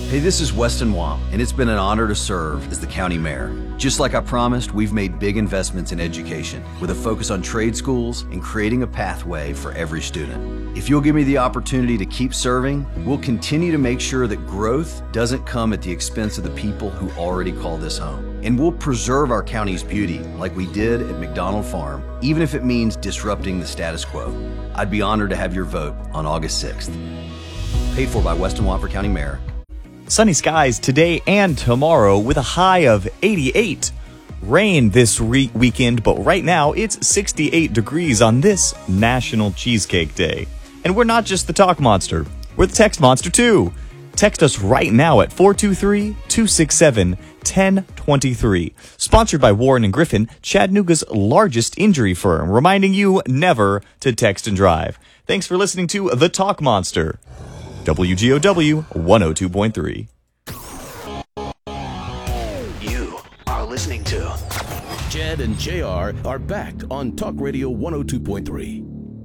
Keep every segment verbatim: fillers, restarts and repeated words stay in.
Hey, this is Weston Wamp, and it's been an honor to serve as the county mayor. Just like I promised, we've made big investments in education with a focus on trade schools and creating a pathway for every student. If you'll give me the opportunity to keep serving, we'll continue to make sure that growth doesn't come at the expense of the people who already call this home. And we'll preserve our county's beauty like we did at McDonald Farm, even if it means disrupting the status quo. I'd be honored to have your vote on August sixth. Paid for by Weston Wamp for County Mayor. Sunny skies today and tomorrow with a high of eighty-eight. Rain this re- weekend, but right now it's sixty-eight degrees on this National Cheesecake Day. And we're not just the Talk Monster, we're the Text Monster too. Text us right now at four two three, two six seven, one zero two three. Sponsored by Warren and Griffin, Chattanooga's largest injury firm, reminding you never to text and drive. Thanks for listening to The Talk Monster. W G O W one oh two point three. You are listening to Jed and J R are back on Talk Radio one oh two point three.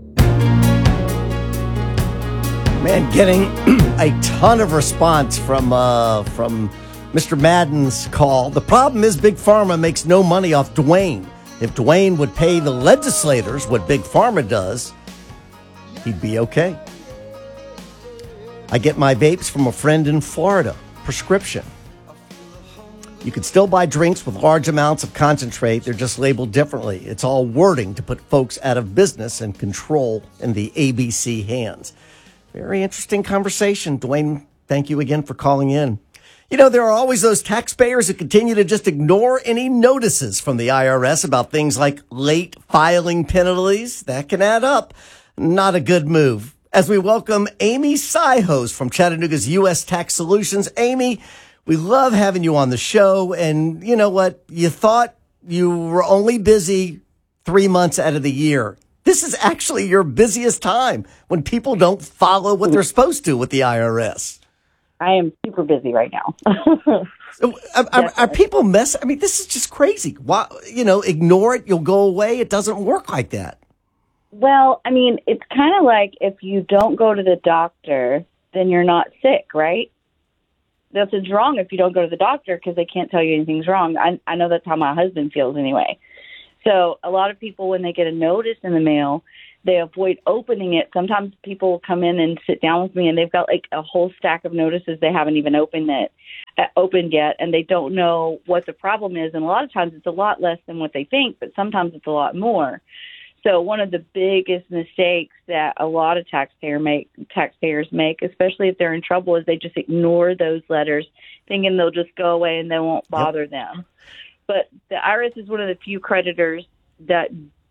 Man, getting a ton of response from uh, from Mister Madden's call. The problem is Big Pharma makes no money off Dwayne. If Dwayne would pay the legislators what Big Pharma does, he'd be okay. I get my vapes from a friend in Florida. Prescription. You can still buy drinks with large amounts of concentrate. They're just labeled differently. It's all wording to put folks out of business and control in the A B C hands. Very interesting conversation. Dwayne, thank you again for calling in. You know, there are always those taxpayers who continue to just ignore any notices from the I R S about things like late filing penalties. That can add up. Not a good move. As we welcome Amy Sihos from Chattanooga's U S Tax Solutions. Amy, we love having you on the show. And you know what? You thought you were only busy three months out of the year. This is actually your busiest time when people don't follow what they're supposed to with the I R S. I am super busy right now. So, are, are, are people mess? I mean, this is just crazy. Why, you know, ignore it. You'll go away. It doesn't work like that. Well, I mean, it's kind of like if you don't go to the doctor, then you're not sick, right? That's it's wrong if you don't go to the doctor because they can't tell you anything's wrong. I, I know that's how my husband feels anyway. So a lot of people, when they get a notice in the mail, they avoid opening it. Sometimes people will come in and sit down with me, and they've got like a whole stack of notices they haven't even opened it, uh, opened yet, and they don't know what the problem is. And a lot of times it's a lot less than what they think, but sometimes it's a lot more. So one of the biggest mistakes that a lot of taxpayer make, taxpayers make, especially if they're in trouble, is they just ignore those letters, thinking they'll just go away and they won't bother yep. them. But the I R S is one of the few creditors that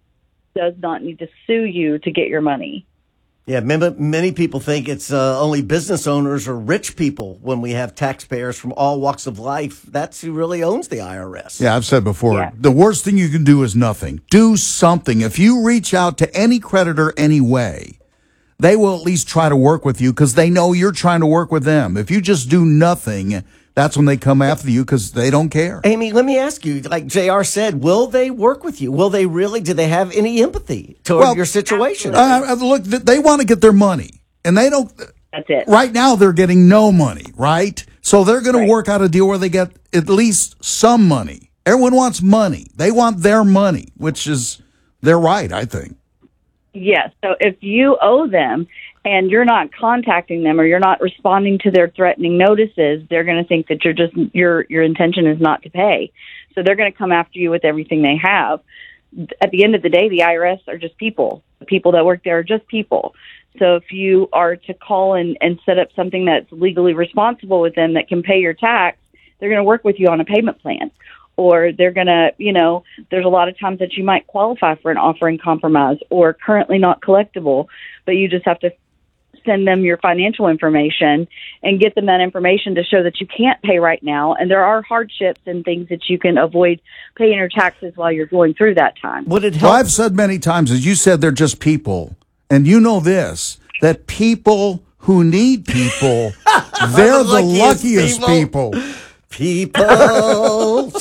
does not need to sue you to get your money. Yeah, many people think it's uh, only business owners or rich people when we have taxpayers from all walks of life. That's who really owns the I R S. Yeah, I've said before, yeah. the worst thing you can do is nothing. Do something. If you reach out to any creditor anyway, they will at least try to work with you because they know you're trying to work with them. If you just do nothing, that's when they come after you because they don't care. Amy, let me ask you, like J R said, will they work with you? Will they really? Do they have any empathy toward well, your situation? Uh, look, they want to get their money, and they don't. That's it. Right now, they're getting no money, right? So they're going right. to work out a deal where they get at least some money. Everyone wants money. They want their money, which is their right, I think. Yes. So if you owe them and you're not contacting them or you're not responding to their threatening notices, they're going to think that you're just your your intention is not to pay. So they're going to come after you with everything they have. At the end of the day, the I R S are just people. The people that work there are just people. So if you are to call and, and set up something that's legally responsible with them that can pay your tax, they're going to work with you on a payment plan. Or they're going to, you know, there's a lot of times that you might qualify for an offer in compromise or currently not collectible, but you just have to send them your financial information and get them that information to show that you can't pay right now. And there are hardships and things that you can avoid paying your taxes while you're going through that time. Would it help? Well, I've said many times, as you said, they're just people. And you know this, that people who need people, they're the luckiest, luckiest people. people. People.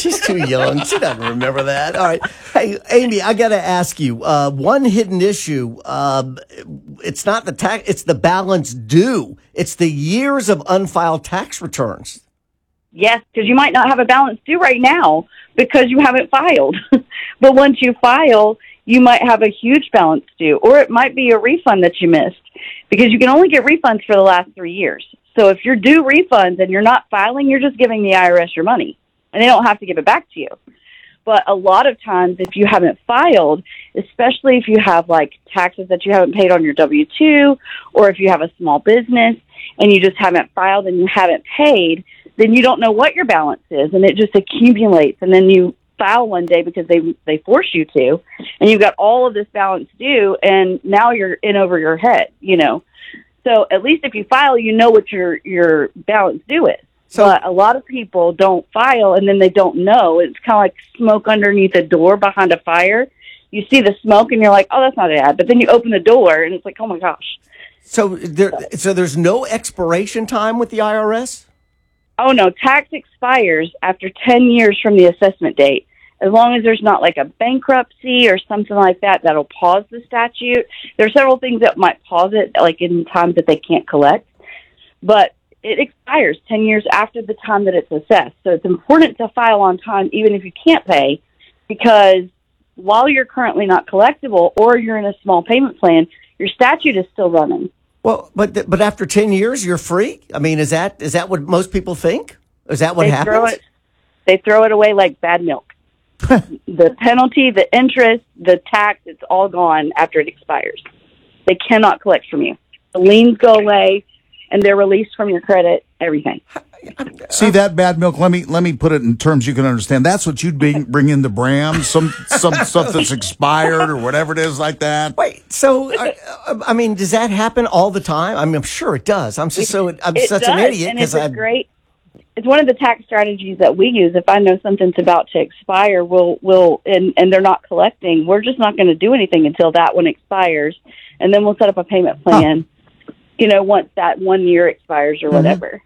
She's too young. She doesn't remember that. All right. Hey, Amy, I got to ask you, uh, one hidden issue, uh, it's not the tax, it's the balance due. It's the years of unfiled tax returns. Yes, because you might not have a balance due right now because you haven't filed. But once you file, you might have a huge balance due, or it might be a refund that you missed because you can only get refunds for the last three years. So if you're due refunds and you're not filing, you're just giving the I R S your money, and they don't have to give it back to you. But a lot of times, if you haven't filed, especially if you have like taxes that you haven't paid on your W two, or if you have a small business and you just haven't filed and you haven't paid, then you don't know what your balance is, and it just accumulates. And then you file one day because they they force you to, and you've got all of this balance due, and now you're in over your head, you know. So at least if you file, you know what your your balance due is. So, but a lot of people don't file, and then they don't know. It's kind of like smoke underneath a door behind a fire. You see the smoke, and you're like, oh, that's not bad. But then you open the door, and it's like, oh, my gosh. So there, so there's no expiration time with the I R S? Oh, no. Tax expires after ten years from the assessment date. As long as there's not like a bankruptcy or something like that, that'll pause the statute. There are several things that might pause it, like in times that they can't collect. But it expires ten years after the time that it's assessed. So it's important to file on time, even if you can't pay, because while you're currently not collectible or you're in a small payment plan, your statute is still running. Well, but but after ten years, you're free? I mean, is that is that what most people think? Is that what they happens? Throw it, they throw it away like bad milk. The penalty, the interest, the tax, it's all gone after it expires. They cannot collect from you. The liens go away, and they're released from your credit, everything. See that bad milk? Let me let me put it in terms you can understand. That's what you'd bring, bring into Bram, some some stuff that's expired or whatever it is like that. Wait, so I, I mean, does that happen all the time? I mean, I'm sure it does. I'm just so I'm it such does, an idiot and it's because I great. It's one of the tax strategies that we use. If I know something's about to expire, we'll we'll and, and they're not collecting, we're just not going to do anything until that one expires, and then we'll set up a payment plan. Huh. You know, once that one year expires or mm-hmm. whatever.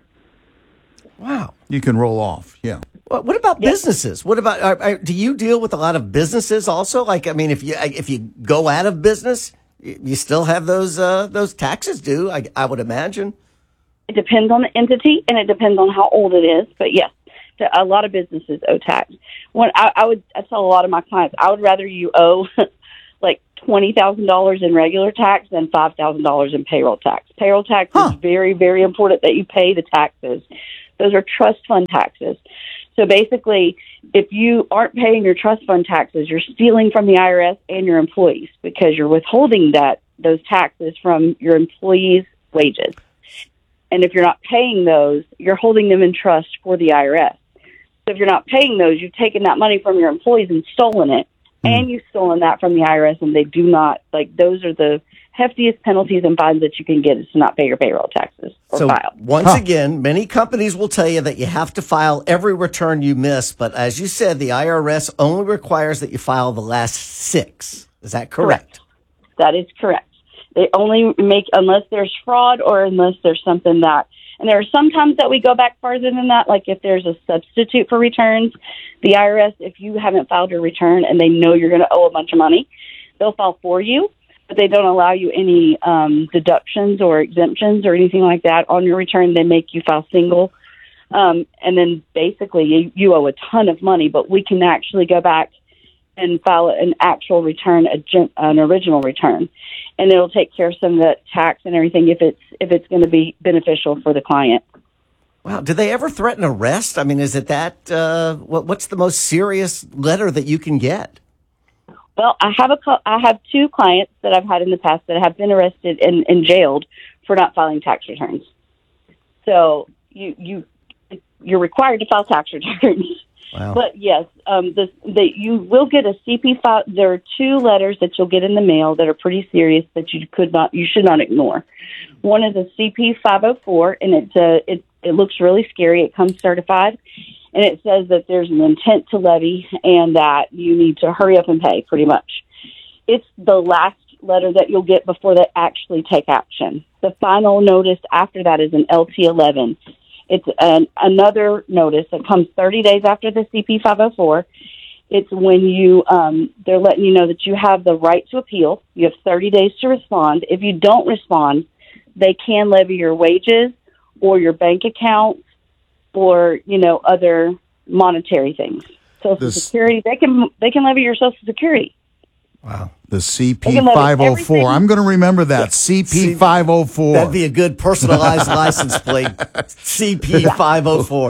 Wow, you can roll off. Yeah. Well, what about yes. businesses? What about? Are, are, do you deal with a lot of businesses also? Like, I mean, if you if you go out of business, you still have those uh, those taxes due. I, I would imagine. It depends on the entity, and it depends on how old it is. But yes, a lot of businesses owe tax. When I, I would, I tell a lot of my clients, I would rather you owe like twenty thousand dollars in regular tax than five thousand dollars in payroll tax. Payroll tax huh. is very, very important that you pay the taxes. Those are trust fund taxes. So basically, if you aren't paying your trust fund taxes, you're stealing from the I R S and your employees because you're withholding that those taxes from your employees' wages. And if you're not paying those, you're holding them in trust for the I R S. So if you're not paying those, you've taken that money from your employees and stolen it, mm. and you've stolen that from the I R S, and they do not, like, those are the heftiest penalties and fines that you can get is to not pay your payroll taxes or so file. Once huh. again, many companies will tell you that you have to file every return you miss, but as you said, the I R S only requires that you file the last six. Is that correct? Correct. That is correct. They only make, unless there's fraud or unless there's something that, and there are some times that we go back farther than that, like if there's a substitute for returns, the I R S, if you haven't filed your return and they know you're going to owe a bunch of money, they'll file for you, but they don't allow you any um, deductions or exemptions or anything like that on your return. They make you file single. Um, and then basically you, you owe a ton of money, but we can actually go back and file an actual return, a, an original return, and it'll take care of some of the tax and everything if it's if it's going to be beneficial for the client. Wow, do they ever threaten arrest? I mean, is it that? Uh, what, what's the most serious letter that you can get? Well, I have a I have two clients that I've had in the past that have been arrested and, and jailed for not filing tax returns. So you you you're required to file tax returns. Wow. But yes, um, the, the, you will get a C P file. There are two letters that you'll get in the mail that are pretty serious that you could not, you should not ignore. One is a C P five oh four, and it's a, it it looks really scary. It comes certified, and it says that there's an intent to levy and that you need to hurry up and pay. Pretty much, it's the last letter that you'll get before they actually take action. The final notice after that is an L T eleven. It's an, another notice that comes thirty days after the C P five oh four. It's when you um, they're letting you know that you have the right to appeal. You have thirty days to respond. If you don't respond, they can levy your wages or your bank account or, you know, other monetary things. Social This- Security, they can they can levy your Social Security. Wow. The C P can levy five oh four. everything. I'm going to remember that. C P five oh four. That'd be a good personalized license plate. C P five oh four.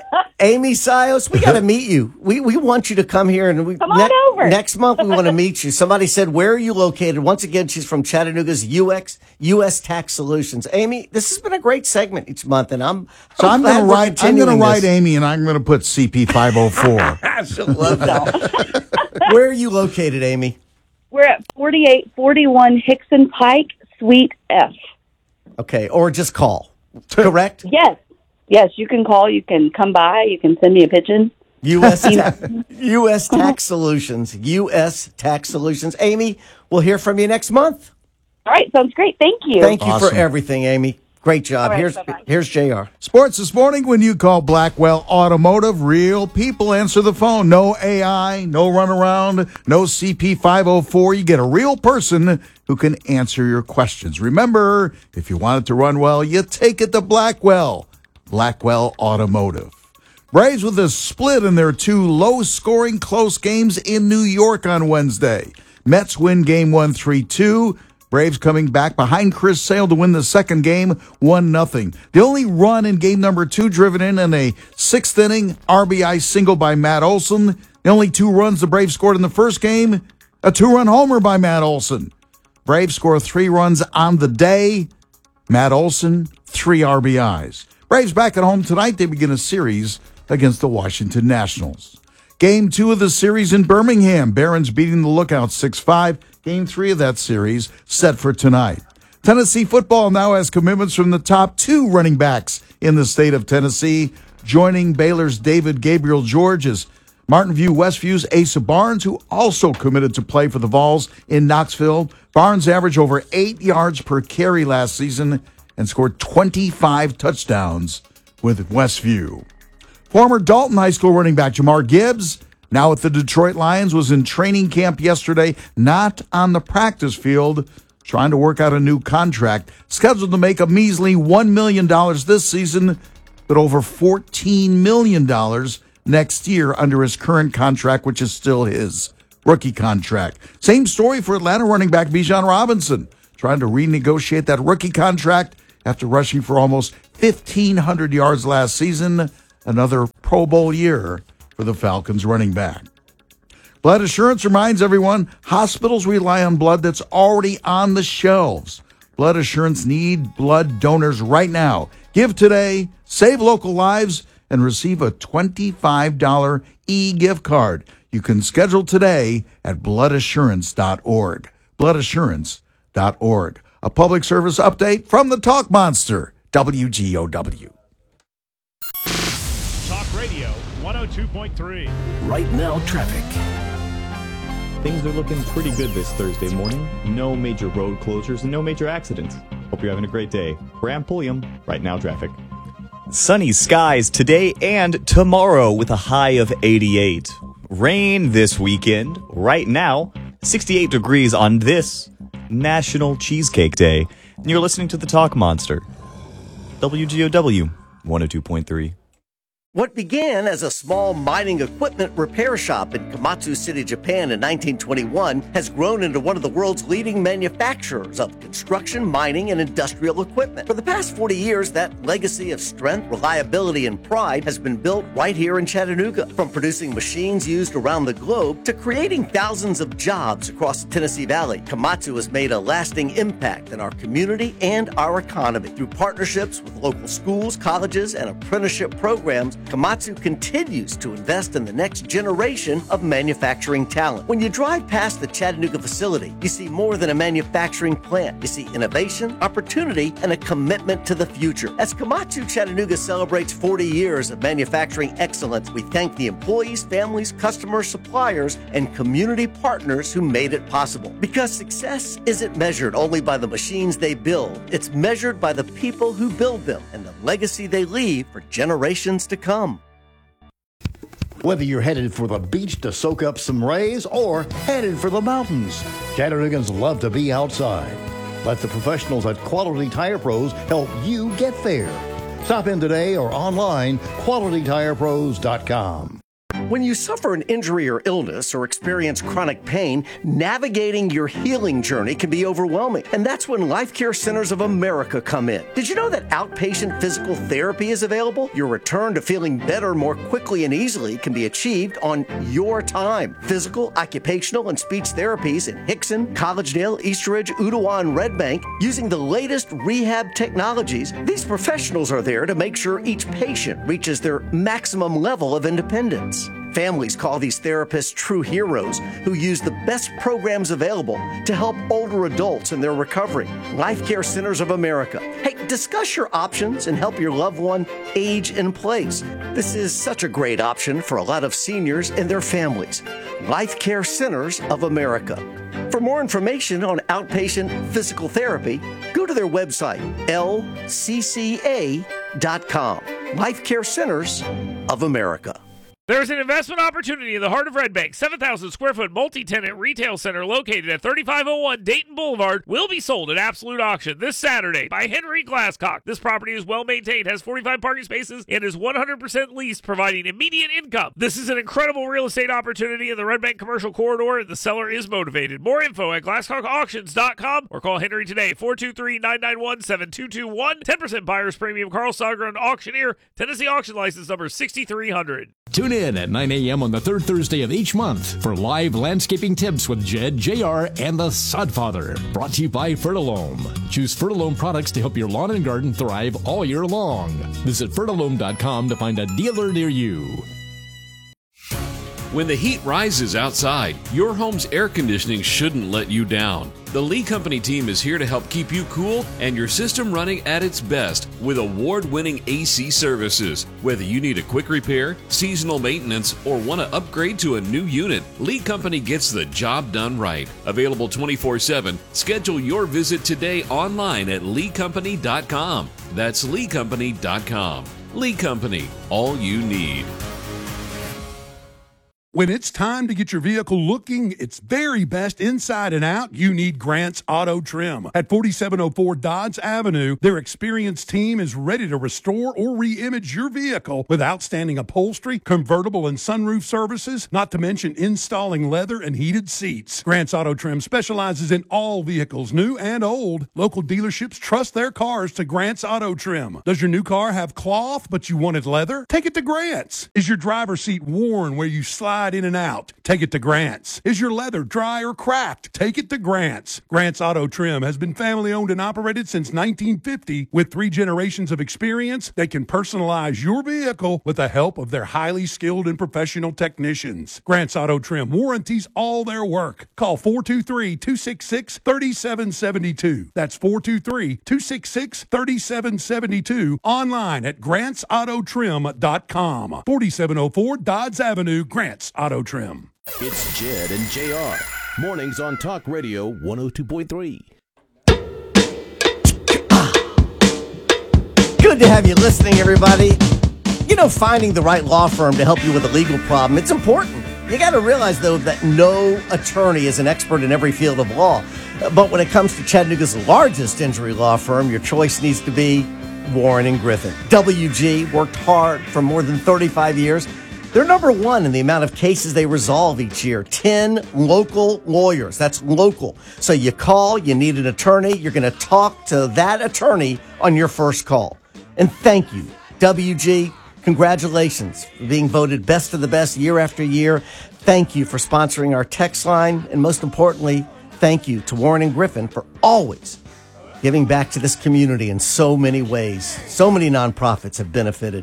Amy Sios, we got to meet you. We we want you to come here and we Come on over. Next month we want to meet you. Somebody said, "Where are you located?" Once again, she's from Chattanooga's U X U S Tax Solutions. Amy, this has been a great segment each month, and I'm So I'm glad going to we're write. I'm continuing going to write this. Amy, and I'm going to put C P five oh four. She'll love that. Where are you located, Amy? We're at forty-eight forty-one Hickson Pike, Suite F. Okay, or just call. Correct? Yes. Yes, you can call. You can come by. You can send me a pigeon. U S Ta- U S Tax Solutions. U S Tax Solutions. Amy, we'll hear from you next month. All right. Sounds great. Thank you. Thank you Awesome. for everything, Amy. Great job. All right, here's bye-bye. here's J R. Sports this morning when you call Blackwell Automotive, real people answer the phone. No A I, no runaround, no C P five oh four. You get a real person who can answer your questions. Remember, if you want it to run well, you take it to Blackwell. Blackwell Automotive. Braves with a split in their two low-scoring close games in New York on Wednesday. Mets win game one three two. Braves coming back behind Chris Sale to win the second game, one nothing. The only run in game number two driven in in a sixth inning R B I single by Matt Olson. The only two runs the Braves scored in the first game, a two-run homer by Matt Olson. Braves score three runs on the day. Matt Olson, three R B Is. Braves back at home tonight. They begin a series against the Washington Nationals. Game two of the series in Birmingham. Barons beating the Lookouts six five. Game three of that series set for tonight. Tennessee football now has commitments from the top two running backs in the state of Tennessee, joining Baylor's David Gabriel George as Martin View Westview's Asa Barnes, who also committed to play for the Vols in Knoxville. Barnes averaged over eight yards per carry last season and scored twenty-five touchdowns with Westview. Former Dalton High School running back Jamar Gibbs, now with the Detroit Lions, was in training camp yesterday, not on the practice field, trying to work out a new contract, scheduled to make a measly one million dollars this season, but over fourteen million dollars next year under his current contract, which is still his rookie contract. Same story for Atlanta running back Bijan Robinson, trying to renegotiate that rookie contract after rushing for almost fifteen hundred yards last season, another Pro Bowl year for the Falcons running back. Blood Assurance reminds everyone hospitals rely on blood that's already on the shelves. Blood Assurance need blood donors right now. Give today, save local lives, and receive a twenty-five dollars e-gift card. You can schedule today at blood assurance dot org. blood assurance dot org. A public service update from the Talk Monster, W G O W. Talk Radio one oh two point three. Right now, traffic. Things are looking pretty good this Thursday morning. No major road closures and no major accidents. Hope you're having a great day. Graham Pulliam, Right Now Traffic. Sunny skies today and tomorrow with a high of eighty-eight. Rain this weekend. Right now, sixty-eight degrees on this National Cheesecake Day. And you're listening to the Talk Monster. W G O W one oh two point three. What began as a small mining equipment repair shop in Komatsu City, Japan in nineteen twenty-one has grown into one of the world's leading manufacturers of construction, mining, and industrial equipment. For the past forty years, that legacy of strength, reliability, and pride has been built right here in Chattanooga. From producing machines used around the globe to creating thousands of jobs across the Tennessee Valley, Komatsu has made a lasting impact in our community and our economy. Through partnerships with local schools, colleges, and apprenticeship programs, Komatsu continues to invest in the next generation of manufacturing talent. When you drive past the Chattanooga facility, you see more than a manufacturing plant. You see innovation, opportunity, and a commitment to the future. As Komatsu Chattanooga celebrates forty years of manufacturing excellence, we thank the employees, families, customers, suppliers, and community partners who made it possible. Because success isn't measured only by the machines they build, it's measured by the people who build them and the legacy they leave for generations to come. Whether you're headed for the beach to soak up some rays or headed for the mountains, Chattanooga's love to be outside. Let the professionals at Quality Tire Pros help you get there. Stop in today or online, quality tire pros dot com. When you suffer an injury or illness or experience chronic pain, navigating your healing journey can be overwhelming. And that's when Life Care Centers of America come in. Did you know that outpatient physical therapy is available? Your return to feeling better more quickly and easily can be achieved on your time. Physical, occupational, and speech therapies in Hickson, Collegedale, Eastridge, Ottawa, and Red Bank using the latest rehab technologies. These professionals are there to make sure each patient reaches their maximum level of independence. Families call these therapists true heroes who use the best programs available to help older adults in their recovery. Life Care Centers of America. Hey, discuss your options and help your loved one age in place. This is such a great option for a lot of seniors and their families. Life Care Centers of America. For more information on outpatient physical therapy, go to their website, L C C A dot com. Life Care Centers of America. There's an investment opportunity in the heart of Red Bank. seven thousand square foot multi-tenant retail center located at thirty-five oh one Dayton Boulevard will be sold at absolute auction this Saturday by Henry Glasscock. This property is well maintained, has forty-five parking spaces, and is one hundred percent leased, providing immediate income. This is an incredible real estate opportunity in the Red Bank commercial corridor, and the seller is motivated. More info at glasscock auctions dot com or call Henry today, four two three, nine nine one, seven two two one. ten percent buyer's premium. Carl Sogren, auctioneer, Tennessee auction license number sixty-three hundred. Tune in at nine a.m. on the third Thursday of each month for live landscaping tips with Jed, J R, and the Sodfather. Brought to you by Fertilome. Choose Fertilome products to help your lawn and garden thrive all year long. Visit fertilome dot com to find a dealer near you. When the heat rises outside, your home's air conditioning shouldn't let you down. The Lee Company team is here to help keep you cool and your system running at its best with award-winning A C services. Whether you need a quick repair, seasonal maintenance, or want to upgrade to a new unit, Lee Company gets the job done right. Available twenty-four seven, schedule your visit today online at lee company dot com. That's lee company dot com. Lee Company, all you need. When it's time to get your vehicle looking its very best inside and out, you need Grant's Auto Trim. At forty-seven oh four Dodge Avenue, their experienced team is ready to restore or re-image your vehicle with outstanding upholstery, convertible and sunroof services, not to mention installing leather and heated seats. Grant's Auto Trim specializes in all vehicles, new and old. Local dealerships trust their cars to Grant's Auto Trim. Does your new car have cloth but you wanted leather? Take it to Grant's. Is your driver's seat worn where you slide in and out? Take it to Grant's. Is your leather dry or cracked? Take it to Grant's. Grant's Auto Trim has been family owned and operated since nineteen fifty. With three generations of experience, they can personalize your vehicle with the help of their highly skilled and professional technicians. Grant's Auto Trim warranties all their work. Call four two three, two six six, three seven seven two. That's four two three, two six six, three seven seven two. Online at grants auto trim dot com. forty-seven oh four Dodds Avenue, Grant's Auto Trim. It's Jed and J R. Mornings on Talk Radio one oh two point three. Good to have you listening, everybody. You know, finding the right law firm to help you with a legal problem, it's important. You got to realize, though, that no attorney is an expert in every field of law. But when it comes to Chattanooga's largest injury law firm, your choice needs to be Warren and Griffin. W G worked hard for more than thirty-five years. They're number one in the amount of cases they resolve each year. ten local lawyers. That's local. So you call, you need an attorney, you're going to talk to that attorney on your first call. And thank you, W G. Congratulations for being voted best of the best year after year. Thank you for sponsoring our text line. And most importantly, thank you to Warren and Griffin for always giving back to this community in so many ways. So many nonprofits have benefited.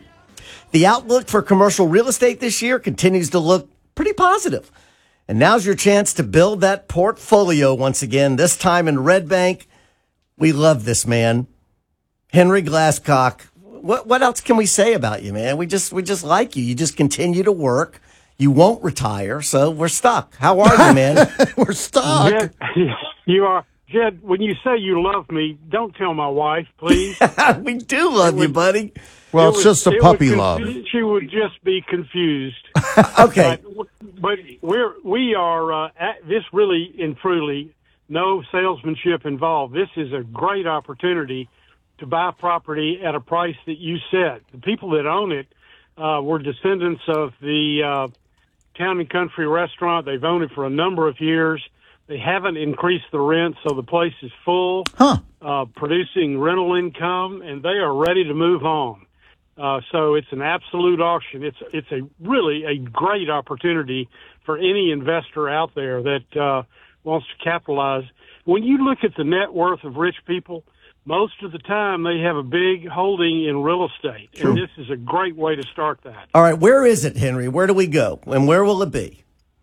The outlook for commercial real estate this year continues to look pretty positive. And now's your chance to build that portfolio once again, this time in Red Bank. We love this man, Henry Glasscock. What what else can we say about you, man? We just we just like you. You just continue to work. You won't retire, so we're stuck. How are you, man? We're stuck. Jed, you are. Jed, when you say you love me, don't tell my wife, please. We do love would, you, buddy. Well, it's would, just a it puppy would, love. She would just be confused. Okay. But, but we're, we are, uh, at, this really and truly, no salesmanship involved. This is a great opportunity to buy property at a price that you set. The people that own it uh, were descendants of the uh, Town and Country restaurant. They've owned it for a number of years. They haven't increased the rent, so the place is full, huh. uh, producing rental income, and they are ready to move on. Uh, so it's an absolute auction. It's it's a really a great opportunity for any investor out there that uh, wants to capitalize. When you look at the net worth of rich people, most of the time they have a big holding in real estate, True. and this is a great way to start that. All right, where is it, Henry? Where do we go, and where will it be?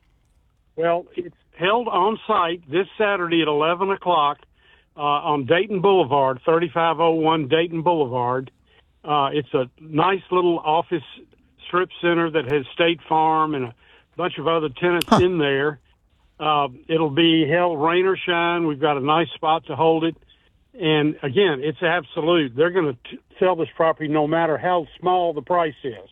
Well, it's held on site this Saturday at eleven o'clock uh, on Dayton Boulevard, thirty-five oh one Dayton Boulevard. Uh, it's a nice little office strip center that has State Farm and a bunch of other tenants huh. in there. Uh, it'll be held rain or shine. We've got a nice spot to hold it. And, again, it's absolute. They're going to sell this property no matter how small the price is.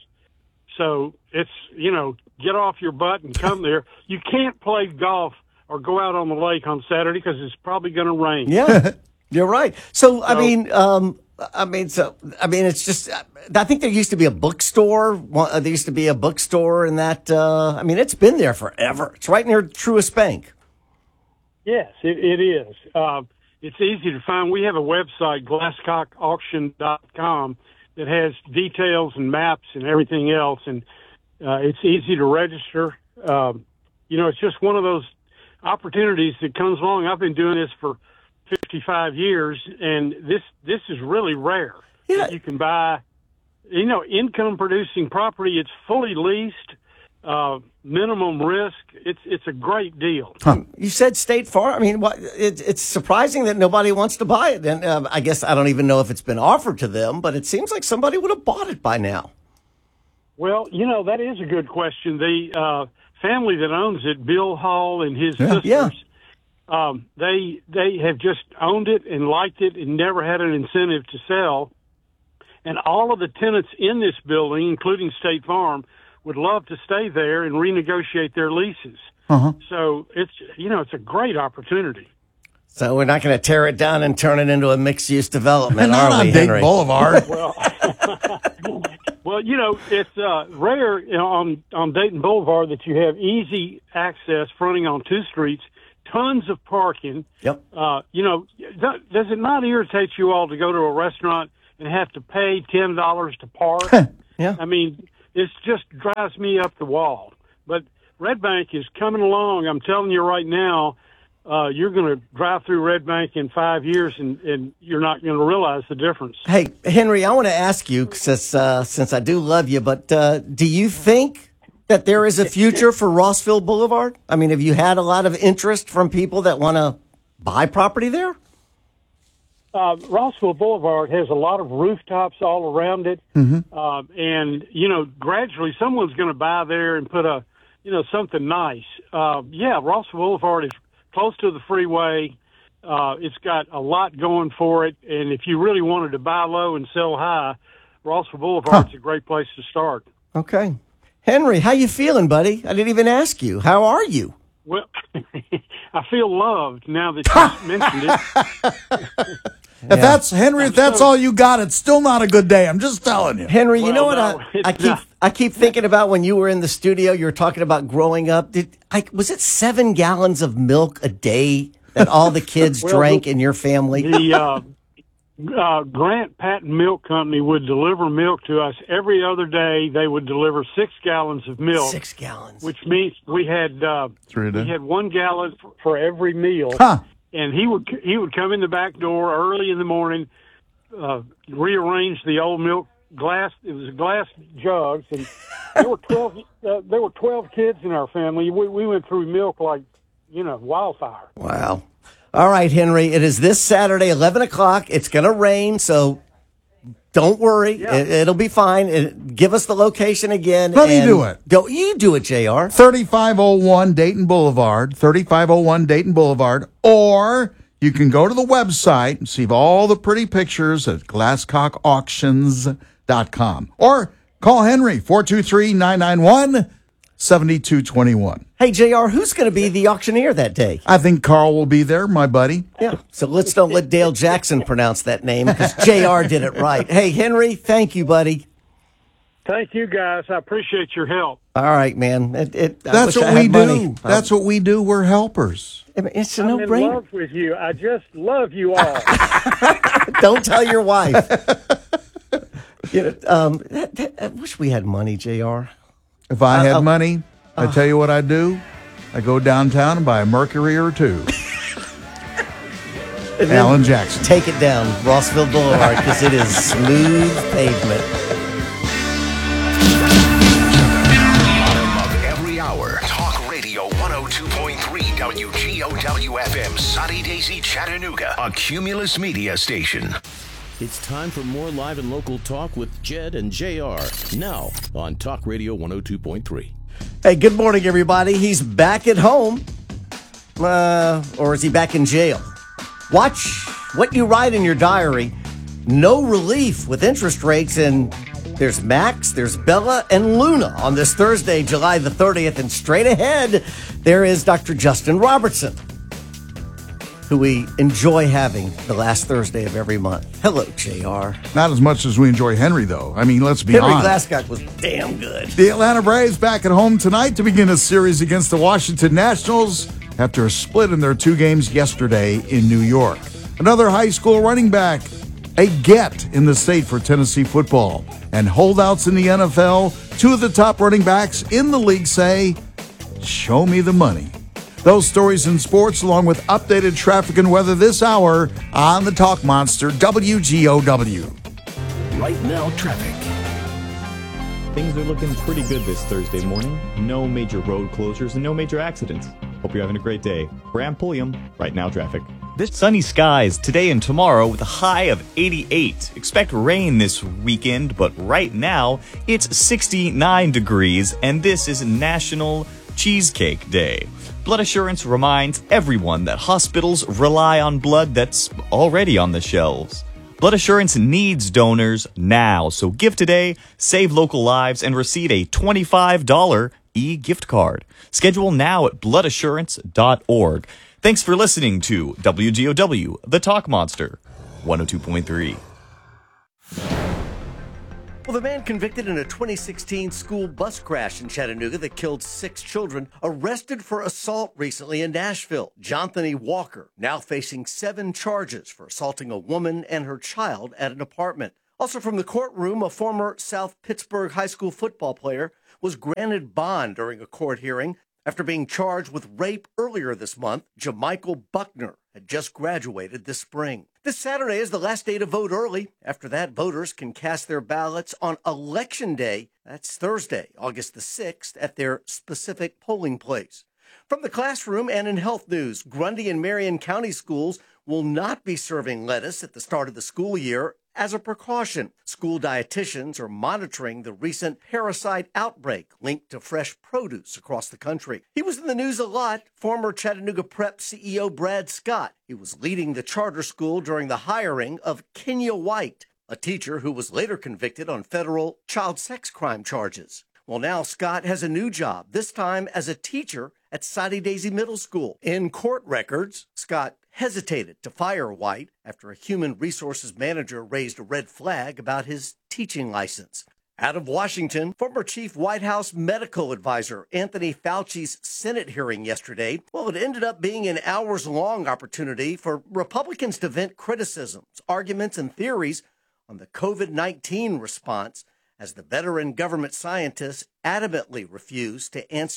So it's, you know, get off your butt and come there. You can't play golf or go out on the lake on Saturday because it's probably going to rain. Yeah, you're right. So, I so, mean, um, I mean, so I mean, it's just. I think there used to be a bookstore. There used to be a bookstore in that. Uh, I mean, it's been there forever. It's right near Truist Bank. Yes, it, it is. Uh, it's easy to find. We have a website, glasscock auction dot com, that has details and maps and everything else, and uh, it's easy to register. Um, you know, it's just one of those opportunities that comes along. I've been doing this for fifty-five years, and this this is really rare. Yeah. You can buy, you know, income-producing property. It's fully leased, uh, minimum risk. It's it's a great deal. Huh. You said State Farm. I mean, what, it, it's surprising that nobody wants to buy it. And um, I guess I don't even know if it's been offered to them, but it seems like somebody would have bought it by now. Well, you know, that is a good question. The uh, family that owns it, Bill Hall and his yeah. sisters, yeah. Um, they they have just owned it and liked it and never had an incentive to sell. And all of the tenants in this building, including State Farm, would love to stay there and renegotiate their leases. Uh-huh. So it's, you know, it's a great opportunity. So we're not going to tear it down and turn it into a mixed-use development, not are on we, Dayton Henry? Boulevard. Well, well, you know, it's uh, rare you know, on on Dayton Boulevard that you have easy access fronting on two streets. Tons of parking. Yep. Uh, you know, does it not irritate you all to go to a restaurant and have to pay ten dollars to park? Yeah. I mean, it just drives me up the wall. But Red Bank is coming along. I'm telling you right now, uh, you're going to drive through Red Bank in five years, and, and you're not going to realize the difference. Hey, Henry, I want to ask you, since, uh, since I do love you, but uh, do you think that there is a future for Rossville Boulevard? I mean, have you had a lot of interest from people that want to buy property there? Uh, Rossville Boulevard has a lot of rooftops all around it. Mm-hmm. Uh, and, you know, gradually someone's going to buy there and put a, you know, something nice. Uh, yeah, Rossville Boulevard is close to the freeway. Uh, it's got a lot going for it. And if you really wanted to buy low and sell high, Rossville Boulevard's huh. a great place to start. Okay. Henry, how you feeling, buddy? I didn't even ask you. How are you? Well, I feel loved now that you mentioned it. If yeah. that's Henry, if that's all you got, it's still not a good day. I'm just telling you. Henry, you well, know what no, I, I keep not. I keep thinking about when you were in the studio. You were talking about growing up. Did I, was it seven gallons of milk a day that all the kids well, drank the, in your family? The uh, uh, Grant Patent Milk Company would deliver milk to us every other day. They would deliver six gallons of milk. Six gallons, which means we had uh, Three a day. we had one gallon for, for every meal. Huh. And he would he would come in the back door early in the morning, uh, rearrange the old milk glass. It was glass jugs, and there were twelve. Uh, there were twelve kids in our family. We, we went through milk like, you know, wildfire. Wow. All right, Henry. It is this Saturday, eleven o'clock. It's going to rain, so don't worry. Yeah. It, it'll be fine. It, give us the location again. Let me and do it. Go. You do it, J R. thirty-five oh one Dayton Boulevard, thirty-five oh one Dayton Boulevard, or you can go to the website and see all the pretty pictures at glasscock auctions dot com. Or call Henry, four two three, nine nine one, seven two two one. Hey, J R, who's going to be the auctioneer that day? I think Carl will be there, my buddy. Yeah, so let's don't let Dale Jackson pronounce that name because J R did it right. Hey, Henry, thank you, buddy. Thank you, guys. I appreciate your help. All right, man. It, it, I That's wish what I we had do. money. That's what we do. We're helpers. I mean, it's a I'm no-brainer. in love with you. I just love you all. Don't tell your wife. You know, um, that, that, I wish we had money, J R. If I Uh, had uh, money, I tell you what I'd do. I go downtown and buy a Mercury or two. Alan Jackson. Take it down, Rossville Boulevard, because it is smooth pavement. Bottom of every hour. Talk Radio one oh two point three W G O W F M, Sunny Daisy, Chattanooga, a Cumulus Media station. It's time for more live and local talk with Jed and J R. Now on Talk Radio one oh two point three. Hey, good morning, everybody. He's back at home. Uh, or is he back in jail? Watch what you write in your diary. No relief with interest rates. And there's Max, there's Bella, and Luna on this Thursday, July the thirtieth. And straight ahead, there is Doctor Justin Robertson, who we enjoy having the last Thursday of every month. Hello, J R. Not as much as we enjoy Henry, though. I mean, let's be Henry honest. Glasscock was damn good. The Atlanta Braves back at home tonight to begin a series against the Washington Nationals after a split in their two games yesterday in New York. Another high school running back, a get in the state for Tennessee football. And holdouts in the N F L, two of the top running backs in the league say, show me the money. Those stories in sports, along with updated traffic and weather this hour on the Talk Monster, W G O W. Right now, traffic. Things are looking pretty good this Thursday morning. No major road closures and no major accidents. Hope you're having a great day. Graham Pulliam, Right Now Traffic. This sunny skies today and tomorrow with a high of eighty-eight. Expect rain this weekend, but right now it's sixty-nine degrees, and this is National Cheesecake Day. Blood Assurance reminds everyone that hospitals rely on blood that's already on the shelves. Blood Assurance needs donors now, so give today, save local lives, and receive a twenty-five dollars e-gift card. Schedule now at blood assurance dot org. Thanks for listening to W G O W, The Talk Monster, one oh two point three. Well, the man convicted in a twenty sixteen school bus crash in Chattanooga that killed six children, arrested for assault recently in Nashville. Jonthany Walker, now facing seven charges for assaulting a woman and her child at an apartment. Also from the courtroom, a former South Pittsburgh high school football player was granted bond during a court hearing after being charged with rape earlier this month. Jamichael Buckner had just graduated this spring. This Saturday is the last day to vote early. After that, voters can cast their ballots on Election Day. That's Thursday, August the sixth, at their specific polling place. From the classroom and in health news, Grundy and Marion County schools will not be serving lettuce at the start of the school year as a precaution. School dietitians are monitoring the recent parasite outbreak linked to fresh produce across the country. He was in the news a lot. Former Chattanooga Prep C E O Brad Scott. He was leading the charter school during the hiring of Kenya White, a teacher who was later convicted on federal child sex crime charges. Well, now Scott has a new job, this time as a teacher at Sunny Daisy Middle School. In court records, Scott hesitated to fire White after a human resources manager raised a red flag about his teaching license. Out of Washington, former Chief White House medical advisor Anthony Fauci's Senate hearing yesterday, well, it ended up being an hours-long opportunity for Republicans to vent criticisms, arguments, and theories on the COVID nineteen response, as the veteran government scientists adamantly refused to answer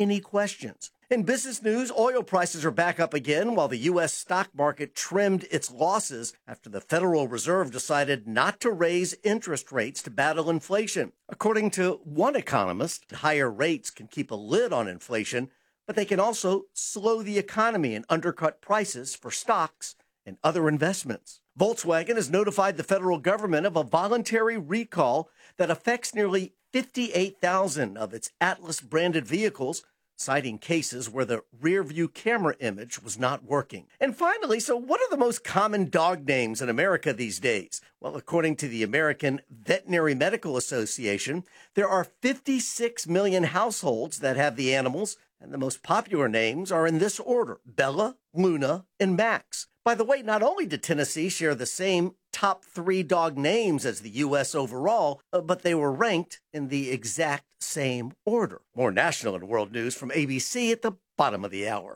any questions. In business news, oil prices are back up again while the U S stock market trimmed its losses after the Federal Reserve decided not to raise interest rates to battle inflation. According to one economist, higher rates can keep a lid on inflation, but they can also slow the economy and undercut prices for stocks and other investments. Volkswagen has notified the federal government of a voluntary recall that affects nearly fifty-eight thousand of its Atlas-branded vehicles, citing cases where the rear-view camera image was not working. And finally, so what are the most common dog names in America these days? Well, according to the American Veterinary Medical Association, there are fifty-six million households that have the animals, and the most popular names are in this order: Bella, Luna, and Max. By the way, not only did Tennessee share the same top three dog names as the U S overall, uh, but they were ranked in the exact same order. More national and world news from A B C at the bottom of the hour.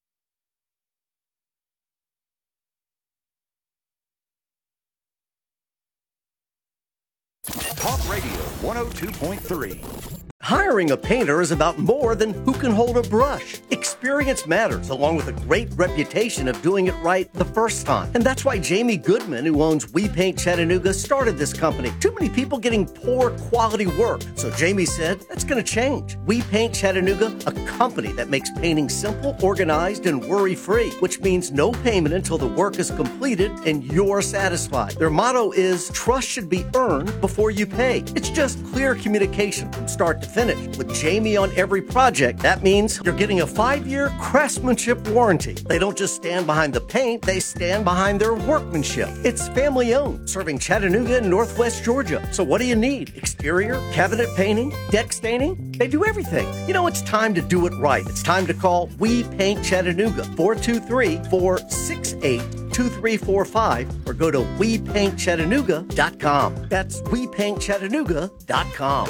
Talk Radio one oh two point three. Hiring a painter is about more than who can hold a brush. Experience matters, along with a great reputation of doing it right the first time. And that's why Jamie Goodman, who owns We Paint Chattanooga, started this company. Too many people getting poor quality work. So Jamie said, that's going to change. We Paint Chattanooga, a company that makes painting simple, organized, and worry-free, which means no payment until the work is completed and you're satisfied. Their motto is, trust should be earned before you pay. It's just clear communication from start to finish. With Jamie on every project, that means you're getting a five-year craftsmanship warranty. They don't just stand behind the paint, they stand behind their workmanship. It's family-owned, serving Chattanooga and Northwest Georgia. So what do you need? Exterior, cabinet painting, deck staining? They do everything. You know, it's time to do it right. It's time to call We Paint Chattanooga, four two three, four six eight, two three four five, or go to we paint chattanooga dot com. That's we paint chattanooga dot com.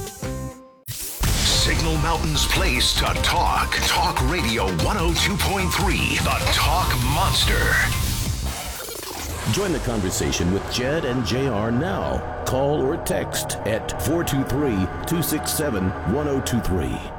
Signal Mountain's place to talk. Talk Radio one oh two point three, the Talk Monster. Join the conversation with Jed and J R now. Call or text at four two three, two six seven, one oh two three.